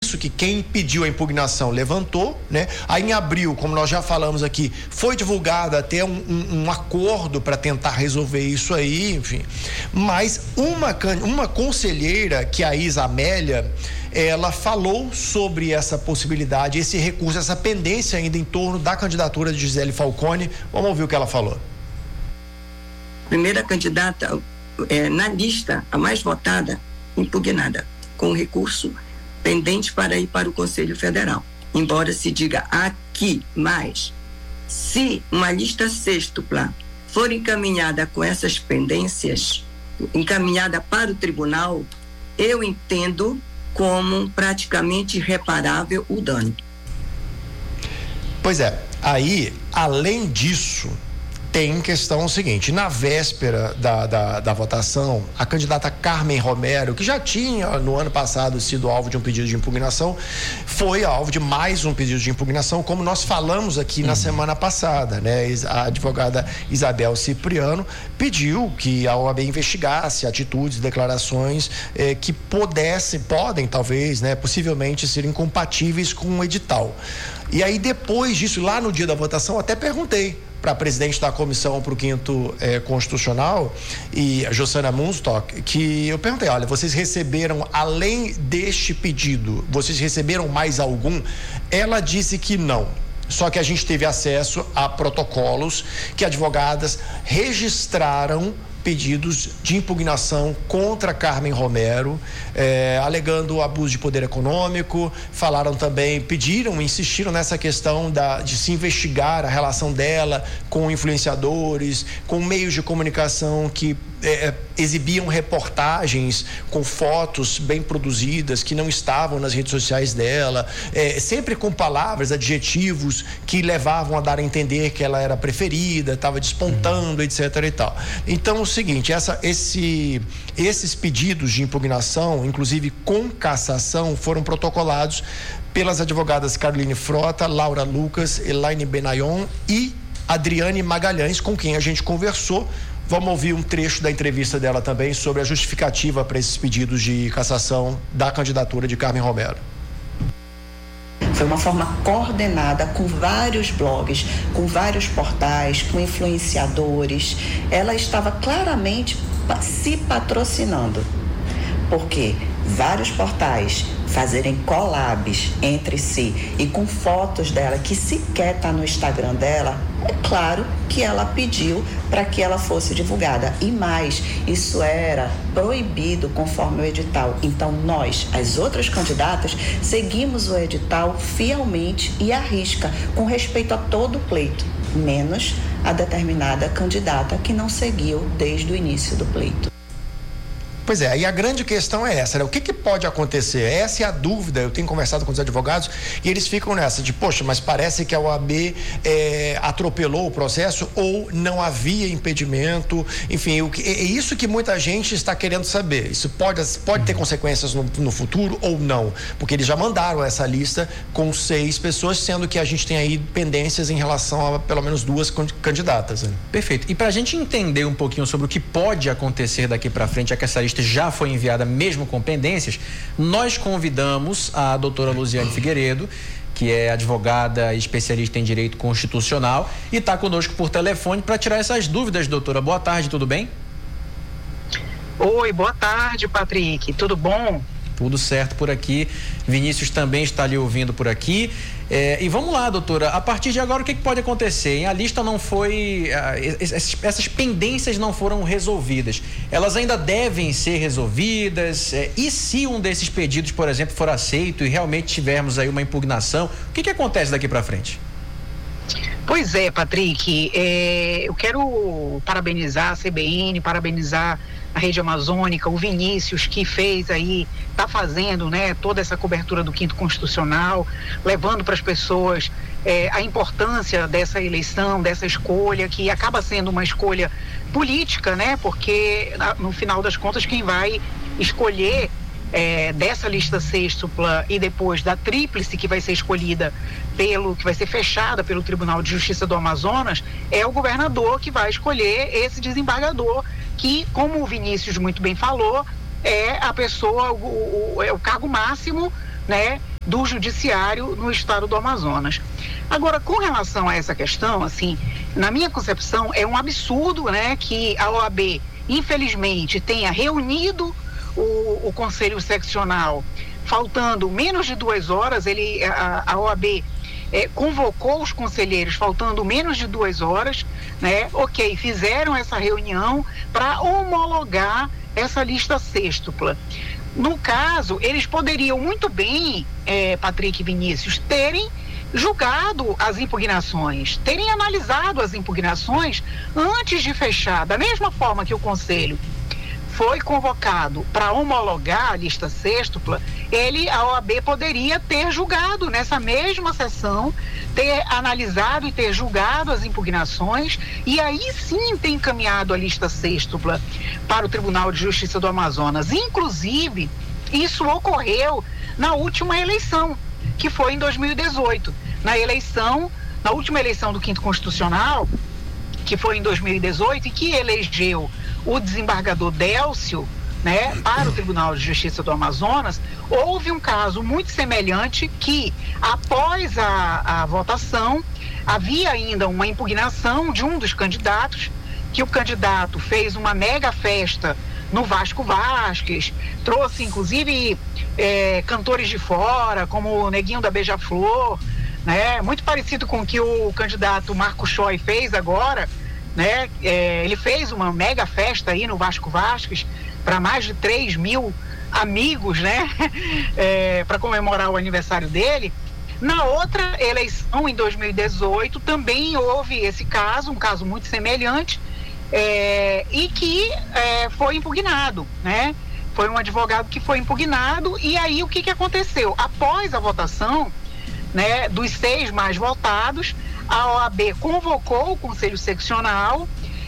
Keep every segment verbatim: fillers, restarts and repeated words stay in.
isso que quem pediu a impugnação levantou, né? Aí em abril, como nós já falamos aqui, foi divulgado até um, um, um acordo para tentar resolver isso aí, enfim. Mas uma, uma conselheira, que é a Isa Amélia, ela falou sobre essa possibilidade, esse recurso, essa pendência ainda em torno da candidatura de Gisele Falcone. Vamos ouvir o que ela falou. Primeira candidata é, na lista, a mais votada, impugnada, com recurso pendente para ir para o Conselho Federal. Embora se diga aqui, mas se uma lista sextupla for encaminhada com essas pendências, encaminhada para o tribunal, eu entendo como praticamente irreparável o dano. Pois é, aí, além disso, tem questão o seguinte: na véspera da, da, da votação, a candidata Carmen Romero, que já tinha no ano passado sido alvo de um pedido de impugnação, foi alvo de mais um pedido de impugnação, como nós falamos aqui na semana passada, né? A advogada Isabel Cipriano pediu que a O A B investigasse atitudes, declarações eh, que pudessem, podem talvez, né, possivelmente ser incompatíveis com o edital. E aí depois disso, lá no dia da votação, até perguntei para a presidente da comissão para o quinto eh, constitucional, e a Jossana Munstock, que eu perguntei: olha, vocês receberam, além deste pedido, vocês receberam mais algum? Ela disse que não. Só que a gente teve acesso a protocolos que advogadas registraram pedidos de impugnação contra Carmen Romero, eh, alegando abuso de poder econômico. Falaram também, pediram, insistiram nessa questão da, de se investigar a relação dela com influenciadores, com meios de comunicação que eh, exibiam reportagens com fotos bem produzidas que não estavam nas redes sociais dela, eh, sempre com palavras, adjetivos que levavam a dar a entender que ela era preferida, estava despontando, etc e tal. Então, o seguinte, essa, esse, esses pedidos de impugnação, inclusive com cassação, foram protocolados pelas advogadas Caroline Frota, Laura Lucas, Elaine Benayon e Adriane Magalhães, com quem a gente conversou. Vamos ouvir um trecho da entrevista dela também sobre a justificativa para esses pedidos de cassação da candidatura de Carmen Romero. Foi uma forma coordenada com vários blogs, com vários portais, com influenciadores. Ela estava claramente se patrocinando. Porque vários portais fazerem collabs entre si e com fotos dela que sequer está no Instagram dela, é claro que ela pediu para que ela fosse divulgada. E mais, isso era proibido conforme o edital. Então nós, as outras candidatas, seguimos o edital fielmente e à risca, com respeito a todo o pleito, menos a determinada candidata que não seguiu desde o início do pleito. Pois é, e a grande questão é essa, né? O que que pode acontecer? Essa é a dúvida. Eu tenho conversado com os advogados e eles ficam nessa de, poxa, mas parece que a O A B é, atropelou o processo ou não havia impedimento. Enfim, o que, é isso que muita gente está querendo saber. Isso pode, pode ter consequências no, no futuro ou não? Porque eles já mandaram essa lista com seis pessoas, sendo que a gente tem aí pendências em relação a pelo menos duas candidatas, né? Perfeito. E para a gente entender um pouquinho sobre o que pode acontecer daqui para frente, é que essa lista já foi enviada mesmo com pendências, nós convidamos a doutora Luziane Figueiredo, que é advogada e especialista em direito constitucional, e está conosco por telefone para tirar essas dúvidas. Doutora, boa tarde, tudo bem? Oi, boa tarde, Patrick, tudo bom? Tudo certo por aqui. Vinícius também está lhe ouvindo por aqui. É, e vamos lá, doutora, a partir de agora o que, que pode acontecer? Hein? A lista não foi, essas, essas pendências não foram resolvidas, elas ainda devem ser resolvidas, é, e se um desses pedidos, por exemplo, for aceito e realmente tivermos aí uma impugnação, o que, que acontece daqui para frente? Pois é, Patrick, é, eu quero parabenizar a C B N, parabenizar a Rede Amazônica, o Vinícius, que fez aí, está fazendo, né, toda essa cobertura do quinto constitucional, levando para as pessoas é, a importância dessa eleição, dessa escolha, que acaba sendo uma escolha política, né, porque no final das contas quem vai escolher é, dessa lista sextupla e depois da tríplice que vai ser escolhida pelo, que vai ser fechada pelo Tribunal de Justiça do Amazonas, é o governador que vai escolher esse desembargador, que, como o Vinícius muito bem falou, é a pessoa, o, o, é o cargo máximo, né, do judiciário no estado do Amazonas. Agora, com relação a essa questão, assim, na minha concepção, é um absurdo, né, que a O A B, infelizmente, tenha reunido o, o Conselho Seccional, faltando menos de duas horas, ele, a, a O A B é, convocou os conselheiros, faltando menos de duas horas, né, ok, fizeram essa reunião para homologar essa lista sextupla. No caso, eles poderiam muito bem, é, Patrick e Vinícius, terem julgado as impugnações, terem analisado as impugnações antes de fechar. Da mesma forma que o Conselho foi convocado para homologar a lista sextupla, ele, a O A B, poderia ter julgado nessa mesma sessão, ter analisado e ter julgado as impugnações e aí sim ter encaminhado a lista sextupla para o Tribunal de Justiça do Amazonas. Inclusive, isso ocorreu na última eleição, que foi em dois mil e dezoito. Na eleição, na última eleição do Quinto Constitucional, que foi em dois mil e dezoito, e que elegeu o desembargador Délcio, né, para o Tribunal de Justiça do Amazonas, houve um caso muito semelhante que, após a, a votação, havia ainda uma impugnação de um dos candidatos, que o candidato fez uma mega festa no Vasco Vasques, trouxe inclusive é, cantores de fora, como o Neguinho da Beija-Flor, né, muito parecido com o que o candidato Marco Choi fez agora, né, é, ele fez uma mega festa aí no Vasco Vasques para mais de três mil amigos, né, é, para comemorar o aniversário dele. Na outra eleição, em dois mil e dezoito, também houve esse caso, um caso muito semelhante, é, e que é, foi impugnado, né? Foi um advogado que foi impugnado, e aí o que, que aconteceu? Após a votação, né, dos seis mais votados, a O A B convocou o Conselho Seccional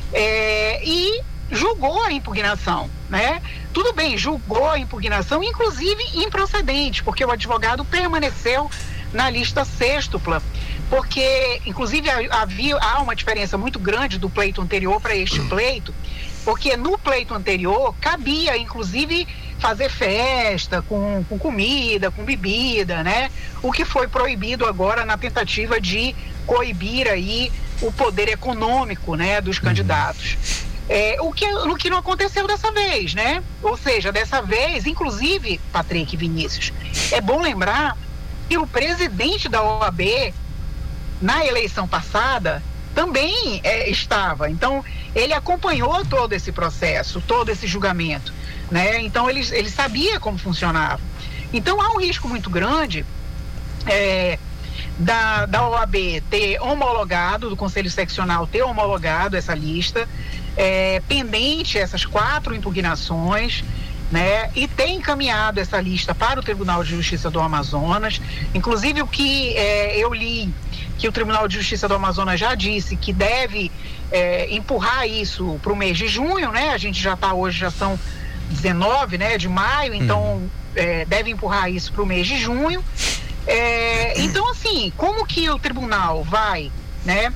é, e julgou a impugnação, né? Tudo bem, julgou a impugnação, inclusive improcedente, porque o advogado permaneceu na lista sextupla, porque, inclusive, havia, há uma diferença muito grande do pleito anterior para este pleito, porque no pleito anterior cabia, inclusive, fazer festa com, com comida, com bebida, né? O que foi proibido agora na tentativa de coibir aí o poder econômico, né, dos candidatos. É, o, que, o que não aconteceu dessa vez, né? Ou seja, dessa vez, inclusive, Patrick e Vinícius, é bom lembrar que o presidente da O A B, na eleição passada, também é, estava. Então, ele acompanhou todo esse processo, todo esse julgamento, né? Então, ele, ele sabia como funcionava. Então, há um risco muito grande é, da, da O A B ter homologado, do Conselho Seccional ter homologado essa lista, é, pendente essas quatro impugnações, né, e ter encaminhado essa lista para o Tribunal de Justiça do Amazonas. Inclusive, o que é, eu li, que o Tribunal de Justiça do Amazonas já disse que deve é, empurrar isso para o mês de junho, né? A gente já está hoje, já são dezenove, né, de maio, então hum. é, deve empurrar isso para o mês de junho. É, então, assim, como que o tribunal vai, né,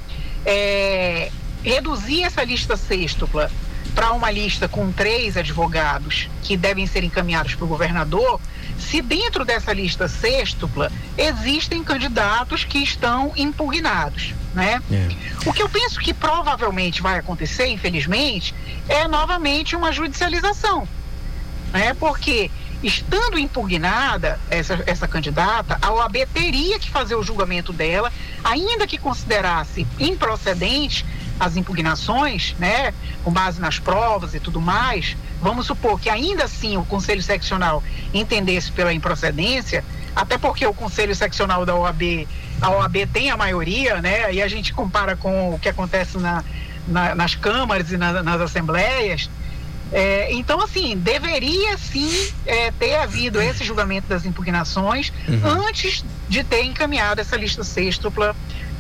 é, reduzir essa lista sextupla para uma lista com três advogados que devem ser encaminhados para o governador, se dentro dessa lista sextupla existem candidatos que estão impugnados, né? É. O que eu penso que provavelmente vai acontecer, infelizmente, é novamente uma judicialização, né? Porque estando impugnada essa, essa candidata, a O A B teria que fazer o julgamento dela, ainda que considerasse improcedente as impugnações, né, com base nas provas e tudo mais. Vamos supor que ainda assim o Conselho Seccional entendesse pela improcedência, até porque o Conselho Seccional da O A B, a O A B tem a maioria, né, e a gente compara com o que acontece na, na, nas câmaras e na, nas assembleias. É, então, assim, deveria sim é, ter havido esse julgamento das impugnações uhum. antes de ter encaminhado essa lista sextupla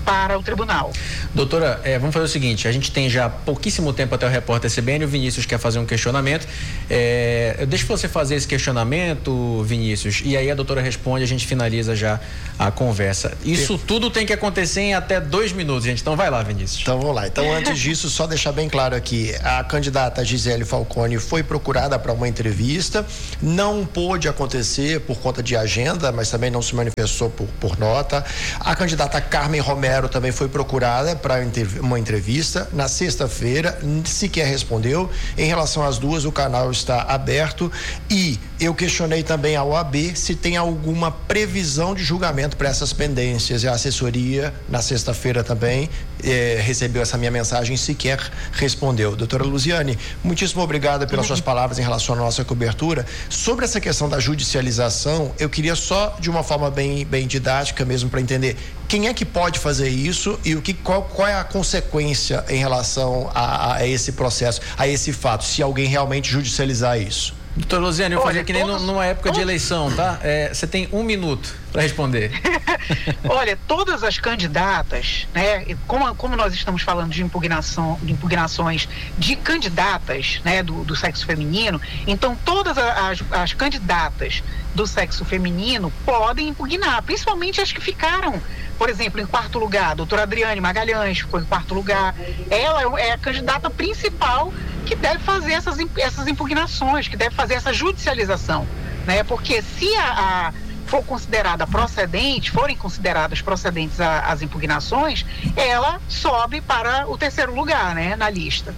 para o tribunal. Doutora, é, vamos fazer o seguinte, a gente tem já pouquíssimo tempo até o repórter C B N, o Vinícius quer fazer um questionamento, é, eu deixo você fazer esse questionamento, Vinícius, e aí a doutora responde, a gente finaliza já a conversa. Isso tudo tem que acontecer em até dois minutos, gente, então vai lá, Vinícius. Então vamos lá, então antes disso, só deixar bem claro aqui, a candidata Gisele Falcone foi procurada para uma entrevista, não pôde acontecer por conta de agenda, mas também não se manifestou por, por nota. A candidata Carmen Romero também foi procurada para uma entrevista na sexta-feira, sequer respondeu. Em relação às duas, o canal está aberto e eu questionei também a O A B se tem alguma previsão de julgamento para essas pendências. E a assessoria, na sexta-feira também, eh, recebeu essa minha mensagem e sequer respondeu. Doutora Luziane, muitíssimo obrigada pelas suas palavras em relação à nossa cobertura. Sobre essa questão da judicialização, eu queria só, de uma forma bem, bem didática mesmo, para entender quem é que pode fazer isso e o que, qual, qual é a consequência em relação a, a esse processo, a esse fato, se alguém realmente judicializar isso. Doutor Luziane, eu falei que nem todos, numa época todos... de eleição, tá? É, você tem um minuto para responder. Olha, todas as candidatas, né? Como, como nós estamos falando de impugnação, de impugnações de candidatas, né? Do, do sexo feminino, então todas as, as candidatas do sexo feminino podem impugnar, principalmente as que ficaram, por exemplo, em quarto lugar. A doutora Adriane Magalhães ficou em quarto lugar. Ela é a candidata principal que deve fazer essas, essas impugnações, que deve fazer essa judicialização, né? Porque se a, a for considerada procedente, forem consideradas procedentes a, as impugnações, ela sobe para o terceiro lugar, né? Na lista.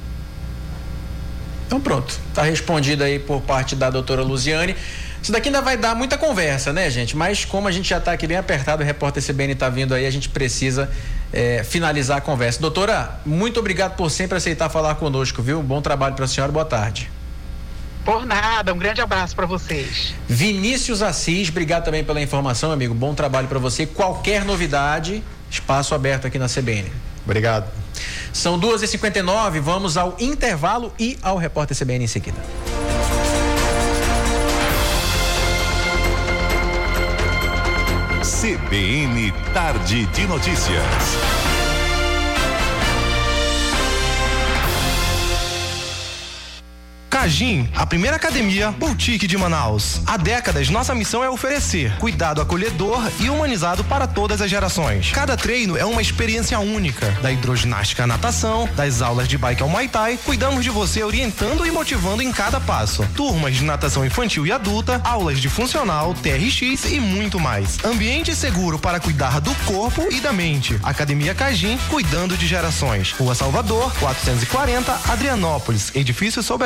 Então pronto, está respondido aí por parte da doutora Luziane. Isso daqui ainda vai dar muita conversa, né, gente? Mas como a gente já está aqui bem apertado, o repórter C B N está vindo aí, a gente precisa é, finalizar a conversa. Doutora, muito obrigado por sempre aceitar falar conosco, viu? Bom trabalho para a senhora, boa tarde. Por nada, um grande abraço para vocês. Vinícius Assis, obrigado também pela informação, amigo. Bom trabalho para você. Qualquer novidade, espaço aberto aqui na C B N. Obrigado. São duas e cinquenta e nove, vamos ao intervalo e ao repórter C B N em seguida. C B N Tarde de Notícias. Cagim, a primeira academia boutique de Manaus. Há décadas, nossa missão é oferecer cuidado acolhedor e humanizado para todas as gerações. Cada treino é uma experiência única. Da hidroginástica à natação, das aulas de bike ao Muay Thai, cuidamos de você orientando e motivando em cada passo. Turmas de natação infantil e adulta, aulas de funcional, T R X e muito mais. Ambiente seguro para cuidar do corpo e da mente. Academia Cagim, cuidando de gerações. Rua Salvador, quatrocentos e quarenta, Adrianópolis, edifício sob